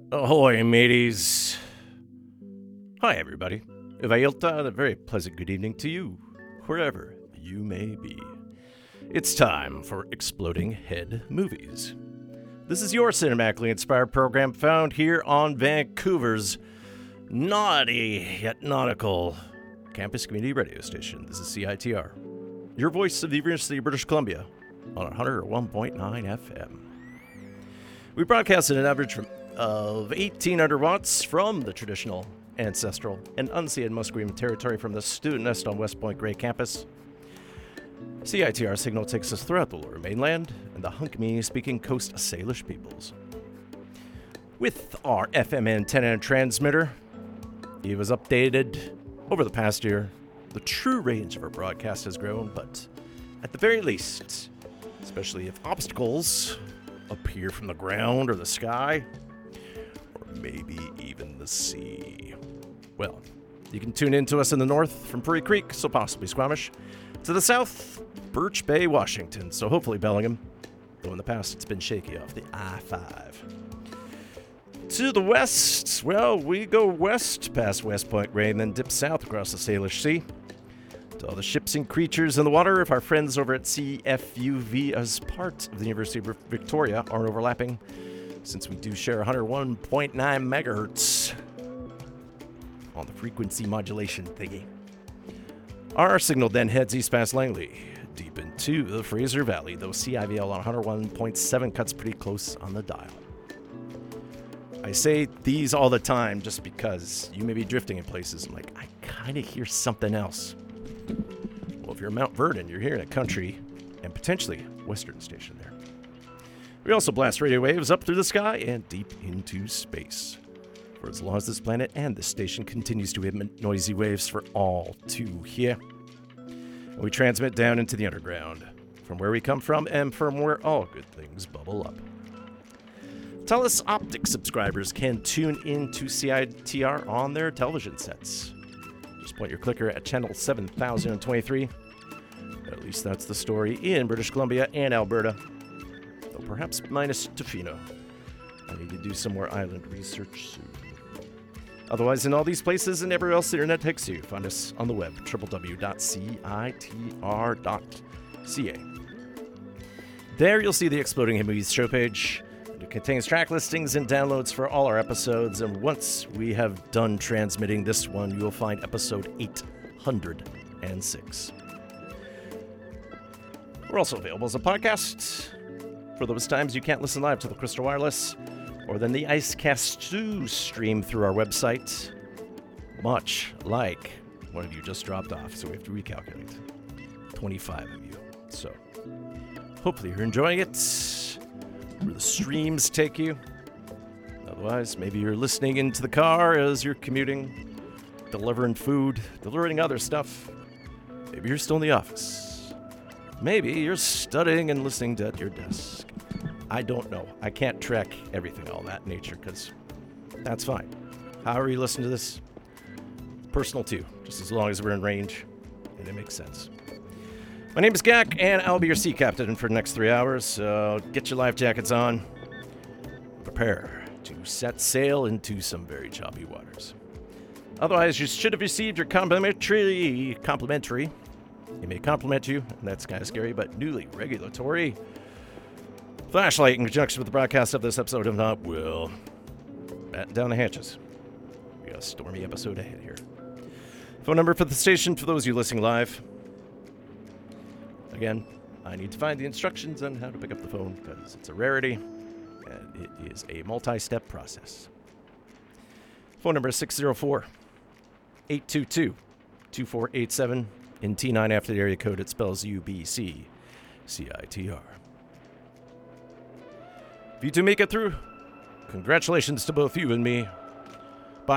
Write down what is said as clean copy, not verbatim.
Ahoy, mateys. Hi, everybody. Vailta, and a very pleasant good evening to you, wherever you may be. It's time for Exploding Head Movies. This is your cinematically inspired program found here on Vancouver's naughty yet nautical campus community radio station. This is CITR, your voice of the University of British Columbia on 101.9 FM. We broadcast at an average of 1,800 watts from the traditional, ancestral, and unceded Musqueam territory from the student nest on West Point Grey campus. CITR signal takes us throughout the lower mainland and the Hunkmee-speaking Coast Salish peoples. With our FM antenna and transmitter, it was updated over the past year. The true range of our broadcast has grown, but at the very least, especially if obstacles appear from the ground or the sky, or maybe even the sea. Well, you can tune in to us in the north from Prairie Creek, so possibly Squamish, to the south, Birch Bay, Washington, so hopefully Bellingham, though in the past it's been shaky off the I-5. To the west, well, we go west past West Point Grey and then dip south across the Salish Sea. To all the ships and creatures in the water, if our friends over at CFUV as part of the University of Victoria aren't overlapping, since we do share 101.9 megahertz on the frequency modulation thingy. Our signal then heads east past Langley, deep into the Fraser Valley, though CIVL on 101.7 cuts pretty close on the dial. I say these all the time just because you may be drifting in places and I kind of hear something else. Well, if you're in Mount Vernon, you're hearing a country and potentially western station there. We also blast radio waves up through the sky and deep into space, for as long as this planet and this station continues to emit noisy waves for all to hear. And we transmit down into the underground, from where we come from and from where all good things bubble up. Telus Optic subscribers can tune in to CITR on their television sets. Just point your clicker at channel 7023. At least that's the story in British Columbia and Alberta, though perhaps minus Tofino. I need to do some more island research soon. Otherwise, in all these places and everywhere else the internet takes you, find us on the web, www.citr.ca. There you'll see the Exploding Head Movies show page. It contains track listings and downloads for all our episodes, and once we have done transmitting this one, you will find episode 806. We're also available as a podcast for those times you can't listen live to the Crystal Wireless, or then the Icecast 2 stream through our website, much like one of you just dropped off, so we have to recalculate. 25 of you. So, hopefully you're enjoying it, where the streams take you. Otherwise, maybe you're listening into the car as you're commuting, delivering food, delivering other stuff. Maybe you're still in the office. Maybe you're studying and listening to at your desk. I don't know. I can't track everything all that nature, because that's fine. However you listen to this, personal too, just as long as we're in range and it makes sense. My name is Gak, and I'll be your sea captain for the next 3 hours, so get your life jackets on. Prepare to set sail into some very choppy waters. Otherwise, you should have received your complimentary, it may compliment you, and that's kind of scary, but newly regulatory flashlight in conjunction with the broadcast of this episode. If not, we'll batten down the hatches. We got a stormy episode ahead here. Phone number for the station for those of you listening live. Again, I need to find the instructions on how to pick up the phone because it's a rarity and it is a multi-step process. Phone number is 604-822-2487. In T9 after the area code, it spells UBC CITR. If you two make it through, congratulations to both you and me.